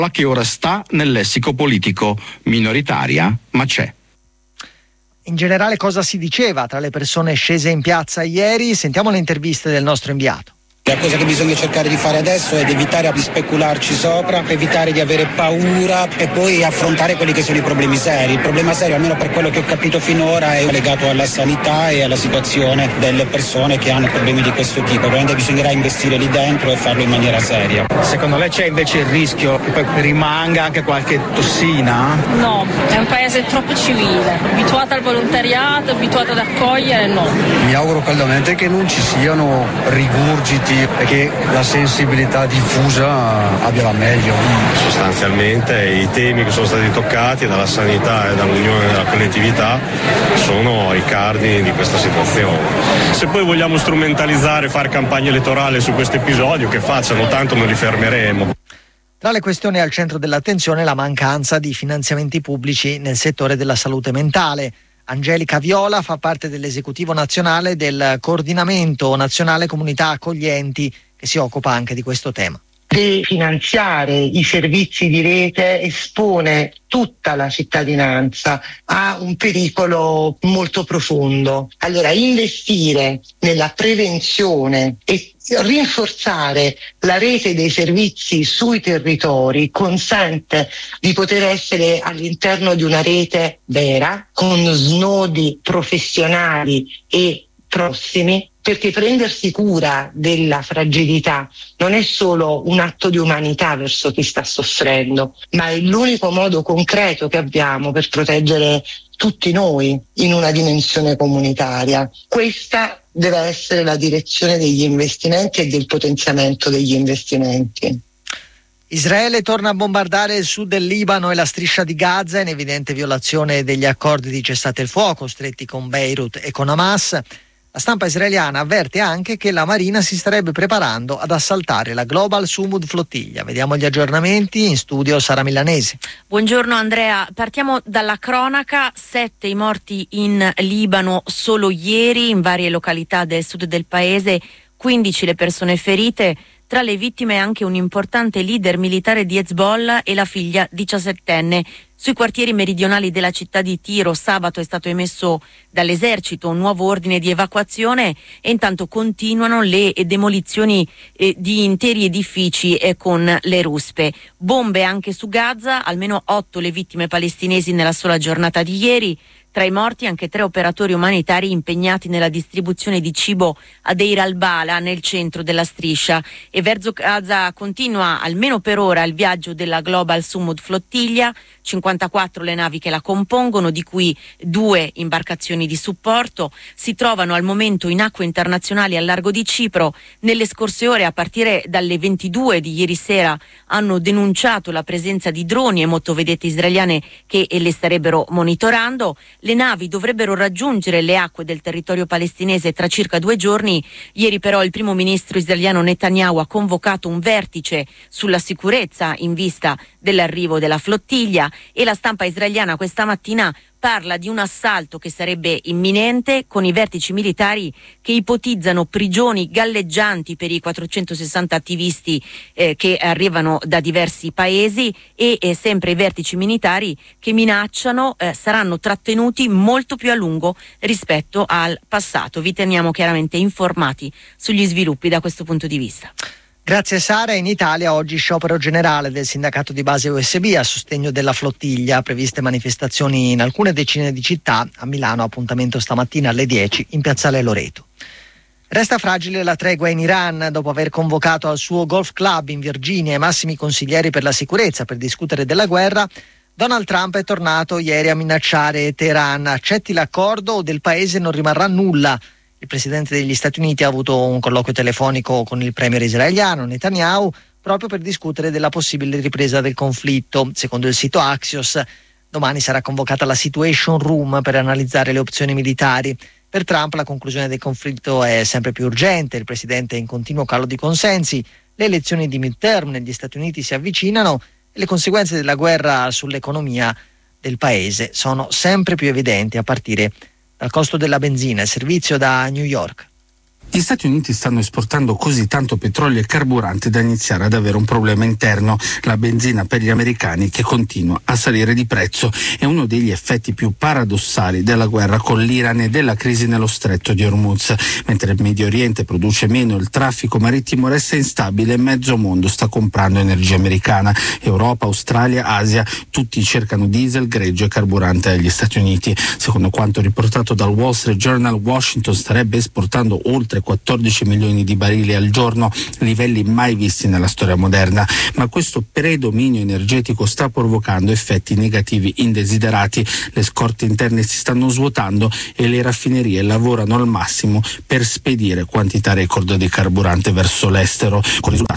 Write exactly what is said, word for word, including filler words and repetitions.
la che ora sta nel lessico politico, minoritaria, ma c'è. In generale cosa si diceva tra le persone scese in piazza ieri? Sentiamo le interviste del nostro inviato. La cosa che bisogna cercare di fare adesso è di evitare di specularci sopra, evitare di avere paura e poi affrontare quelli che sono i problemi seri. Il problema serio, almeno per quello che ho capito finora, è legato alla sanità e alla situazione delle persone che hanno problemi di questo tipo. Probabilmente bisognerà investire lì dentro e farlo in maniera seria. Secondo lei c'è invece il rischio che poi rimanga anche qualche tossina? No, è un paese troppo civile, abituato al volontariato, abituato ad accogliere, no. Mi auguro caldamente che non ci siano rigurgiti e che la sensibilità diffusa abbia la meglio. Sostanzialmente i temi che sono stati toccati dalla sanità e dall'unione della collettività sono i cardini di questa situazione. Se poi vogliamo strumentalizzare, fare campagna elettorale su questo episodio, che facciano, tanto non li fermeremo. Tra le questioni al centro dell'attenzione la mancanza di finanziamenti pubblici nel settore della salute mentale. Angelica Viola fa parte dell'esecutivo nazionale del coordinamento nazionale comunità accoglienti che si occupa anche di questo tema. Definanziare i servizi di rete espone tutta la cittadinanza a un pericolo molto profondo. Allora, investire nella prevenzione e rinforzare la rete dei servizi sui territori consente di poter essere all'interno di una rete vera, con snodi professionali e prossimi, perché prendersi cura della fragilità non è solo un atto di umanità verso chi sta soffrendo, ma è l'unico modo concreto che abbiamo per proteggere tutti noi in una dimensione comunitaria. Questa deve essere la direzione degli investimenti e del potenziamento degli investimenti. Israele torna a bombardare il sud del Libano e la striscia di Gaza in evidente violazione degli accordi di cessate il fuoco stretti con Beirut e con Hamas. La stampa israeliana avverte anche che la Marina si starebbe preparando ad assaltare la Global Sumud Flottiglia. Vediamo gli aggiornamenti, in studio Sara Milanesi. Buongiorno Andrea, partiamo dalla cronaca. Sette i morti in Libano solo ieri in varie località del sud del paese, quindici le persone ferite. Tra le vittime anche un importante leader militare di Hezbollah e la figlia diciassettenne. Sui quartieri meridionali della città di Tiro sabato è stato emesso dall'esercito un nuovo ordine di evacuazione e intanto continuano le demolizioni eh, di interi edifici eh, con le ruspe. Bombe anche su Gaza, almeno otto le vittime palestinesi nella sola giornata di ieri. Tra i morti anche tre operatori umanitari impegnati nella distribuzione di cibo a Deir al-Bala nel centro della striscia. E verso Gaza continua almeno per ora il viaggio della Global Sumud Flottiglia, cinquantaquattro le navi che la compongono, di cui due imbarcazioni di supporto. Si trovano al momento in acque internazionali al largo di Cipro. Nelle scorse ore, a partire dalle ventidue di ieri sera, hanno denunciato la presenza di droni e motovedette israeliane che le starebbero monitorando. Le navi dovrebbero raggiungere le acque del territorio palestinese tra circa due giorni. Ieri però il primo ministro israeliano Netanyahu ha convocato un vertice sulla sicurezza in vista dell'arrivo della flottiglia e la stampa israeliana questa mattina parla di un assalto che sarebbe imminente, con i vertici militari che ipotizzano prigioni galleggianti per i quattrocentosessanta attivisti eh, che arrivano da diversi paesi e eh, sempre i vertici militari che minacciano eh, saranno trattenuti molto più a lungo rispetto al passato. Vi teniamo chiaramente informati sugli sviluppi da questo punto di vista. Grazie Sara. In Italia oggi sciopero generale del sindacato di base U S B a sostegno della flottiglia, previste manifestazioni in alcune decine di città. A Milano appuntamento stamattina alle dieci in piazzale Loreto. Resta fragile la tregua in Iran dopo aver convocato al suo golf club in Virginia i massimi consiglieri per la sicurezza per discutere della guerra. Donald Trump è tornato ieri a minacciare Teheran: accetti l'accordo o del paese non rimarrà nulla. Il presidente degli Stati Uniti ha avuto un colloquio telefonico con il premier israeliano Netanyahu proprio per discutere della possibile ripresa del conflitto. Secondo il sito Axios, domani sarà convocata la Situation Room per analizzare le opzioni militari. Per Trump la conclusione del conflitto è sempre più urgente, il presidente è in continuo calo di consensi, le elezioni di midterm negli Stati Uniti si avvicinano e le conseguenze della guerra sull'economia del paese sono sempre più evidenti, a partire dal costo della benzina. Il servizio da New York. Gli Stati Uniti stanno esportando così tanto petrolio e carburante da iniziare ad avere un problema interno. La benzina per gli americani che continua a salire di prezzo è uno degli effetti più paradossali della guerra con l'Iran e della crisi nello stretto di Hormuz. Mentre il Medio Oriente produce meno, il traffico marittimo resta instabile e mezzo mondo sta comprando energia americana. Europa, Australia, Asia, tutti cercano diesel, greggio e carburante agli Stati Uniti. Secondo quanto riportato dal Wall Street Journal, Washington starebbe esportando oltre quattordici milioni di barili al giorno, livelli mai visti nella storia moderna, ma questo predominio energetico sta provocando effetti negativi indesiderati. Le scorte interne si stanno svuotando e le raffinerie lavorano al massimo per spedire quantità record di carburante verso l'estero, con il risultato